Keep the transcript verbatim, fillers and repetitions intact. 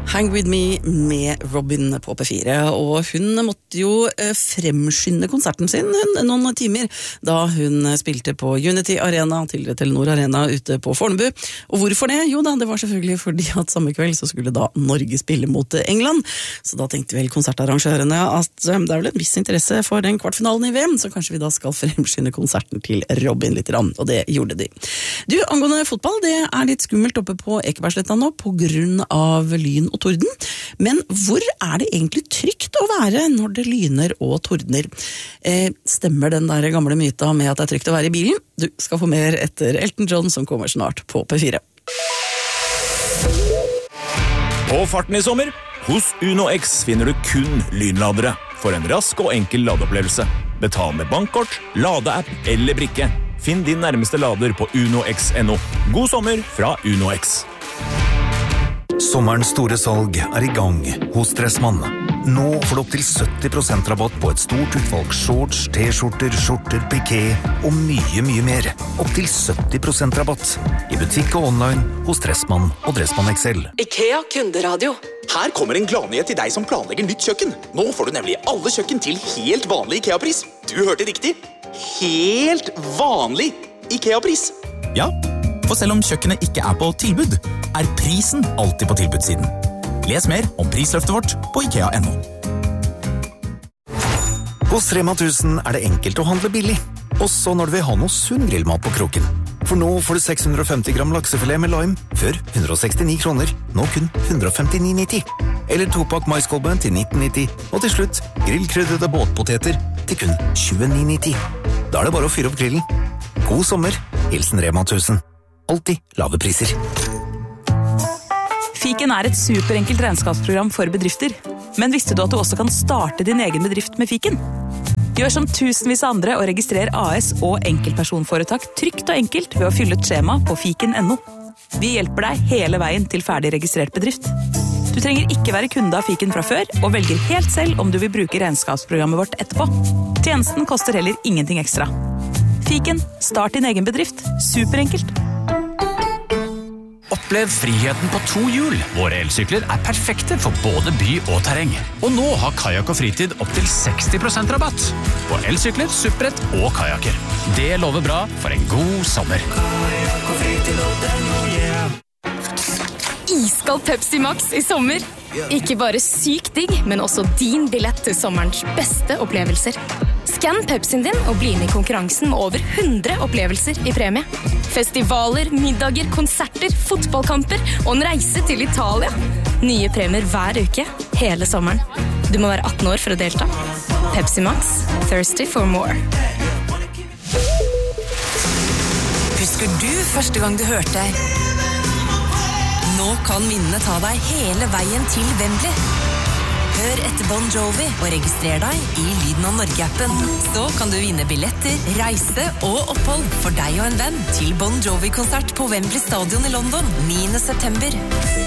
Hang With Me med Robin på P fire, og hun måtte jo fremskynde konserten sin noen timer da hun spilte på Unity Arena, tidligere Telenor Arena ute på Fornebu. Og hvorfor det? Jo da, det var selvfølgelig fordi at samme kveld så skulle da Norge spille mot England, så da tenkte vel konsertarrangørene at det er vel en viss interesse for den kvartfinalen i V M, så kanskje vi da skal fremskynde konserten til Robin litt rann, og det gjorde de. Du, angående fotball, det er litt skummelt oppe på Ekebergsletta nå på grunn av lyn og torden, men hvor er det egentlig trygt å være når det lyner og tordner? Eh, stemmer den der gamle myta med at det er trygt å være i bilen? Du skal få mer etter Elton John som kommer snart på P fire. På farten i sommer, hos Uno X finner du kun lynladere for en rask og enkel ladeopplevelse. Betal med bankkort, ladeapp eller brikke. Finn din nærmeste lader på uno x punktum no. God sommer fra Uno X. Sommerens store salg er i gang hos Dressmann. Nå får du opp til sytti prosent rabatt på et stort utvalg shorts, t-skjorter, skjorter, piké og mye, mye mer. Opp til sytti prosent rabatt i butikk og online hos Dressmann og Dressmann X L. IKEA Kunderadio. Her kommer en gladnyhet til deg som planlegger nytt kjøkken. Nå får du nemlig alle kjøkken til helt vanlig IKEA-pris. Du hørte riktig. Helt vanlig IKEA-pris. Ja, for selv om kjøkkenet ikke er på tilbud, er prisen alltid på tilbudssiden. Les mer om prisløftet vårt på ikea punktum no. Hos Rema tusen er det enkelt å handle billig, også når du vil ha noe sunn grillmat på kroken. For nå får du seks hundre og femti gram laksefilet med lime, før hundre og sekstini kroner, nå kun hundre og femtini nitti. Eller topakk maiskolbe til nitten nitti, og til slutt grillkryddede båtpoteter til kun tjueni nitti. Da er det bare å fyre opp grillen. God sommer, hilsen Rema tusen. Alltid lave priser. Fiken er et superenkelt regnskapsprogram for bedrifter. Men visste du at du også kan starte din egen bedrift med Fiken? Gjør som tusenvis av andre og registrer A S og enkeltpersonforetak trygt og enkelt ved å fylle et skjema på fiken punktum no. Vi hjelper deg hele veien til ferdig registrert bedrift. Du trenger ikke være kunde av Fiken fra før, og velger helt selv om du vil bruke regnskapsprogrammet vårt etterpå. Tjenesten koster heller ingenting ekstra. Fiken, start din egen bedrift. Superenkelt. Opplev friheten på to hjul. Våre elsykler er perfekte for både by og terreng. Og nå har kajak og fritid opp til seksti prosent rabatt på elsykler, supprett og kajaker. Det lover bra for en god sommer. Iskald Pepsi Max i sommer. Ikke bare sykt digg, men også din billett til sommerens beste opplevelser. Skann Pepsien din og bli med i konkurransen med over hundre opplevelser i premie. Festivaler, middager, konserter, fotballkamper og en reise til Italia. Nye premier hver uke, hele sommeren. Du må være atten år for å delta. Pepsi Max, thirsty for more. Husker du første gang du hørte? Nå kan minnene ta deg hele veien til Wembley. Hør etter Bon Jovi og registrer deg i Lyden av Norge-appen. Så kan du vinne billetter, reise og opphold for deg og en venn til Bon Jovi-konsert på Wembley Stadion i London niende september.